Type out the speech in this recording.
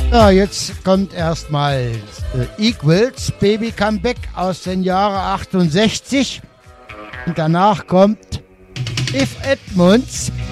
Ja, jetzt kommt erstmal Equals Baby Comeback aus den Jahren 68 und danach kommt If Edmunds